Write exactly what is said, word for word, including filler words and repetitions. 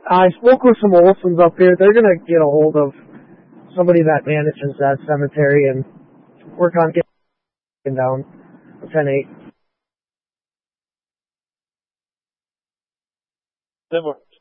I spoke with some Olsons up here. They're going to get a hold of somebody that manages that cemetery and work on getting down ten eight. Ten more.